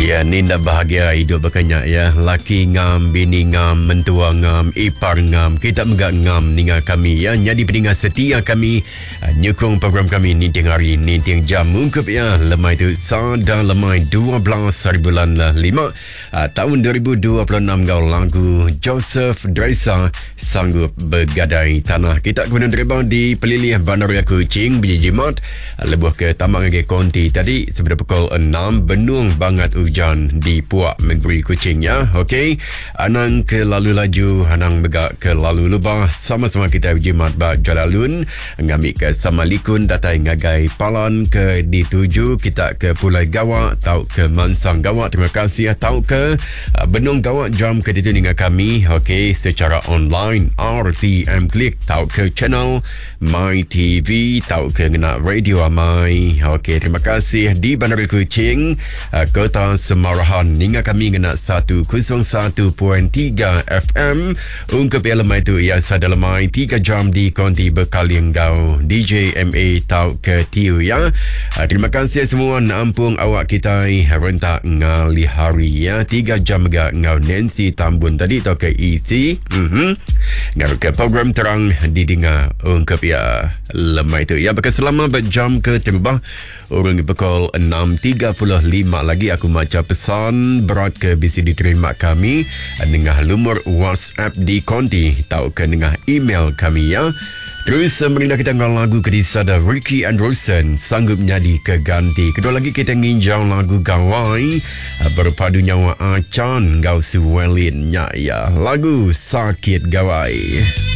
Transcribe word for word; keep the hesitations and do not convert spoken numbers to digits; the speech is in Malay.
Ya, ninda bahagia hidup berkenyak ya. Laki ngam, bini ngam, mentua ngam, ipar ngam, kita megak ngam ninga kami ya. Jadi pendengar setia kami uh, nyukung program kami ninting hari, ninting jam mungkup ya. Lemai tu sada lemai dua belas hari bulan lah lima uh, tahun dua ribu dua puluh enam gaul lagu Joseph Dresa Sanggup Bergadai Tanah. Kita kemudian terbang di Pelilih Bandaraya Kuching Biji Jimat uh, lebuh ke Tambang Age Konti tadi sebelum pukul enam benung bangat hujan di Puak Negeri Kuching ya. Okey, anang ke lalu laju, anang begak ke lalu lubah. Sama-sama kita jimat bak jalalun ngambil ke Samalikun datai ngagai Palan ke dituju kita ke Pulai Gawak tau ke Mansang Gawak. Terima kasih tau ke uh, Benung Gawak jam ke ditu dengan kami. Okey, secara online R T M Klik tau ke channel My T V tau ke ngena radio Amai. Okey, terima kasih di Bandar Kuching uh, Kota Semarahan hingga kami ngena seratus satu perpuluhan tiga F M. Ungkap elemen itu ia sadalamai tiga jam di konti Bekaling Gau D J M A tau ke tiu ya. Uh, terima kasih semua nampung awak kita rentak ngali hari ya. tiga jam ga ngau Nancy Tambun tadi tau ke E C. Mhm. Ngau ke program terang didengar ungkap ya lemai itu ya. Bakal selama berjam ke terubah orang pukul enam tiga puluh lima lagi aku baca pesan berat ke bisi diterima kami dengan lumur WhatsApp di konti tau ke dengan email kami ya. Terus merindah kita dengan lagu kedisada Ricky and Rosen Sanggup Nyadi Keganti. Kedua lagi kita nginjau lagu Gawai berpadu nyawa acan Gau Suwelin ya. Lagu Sakit Gawai.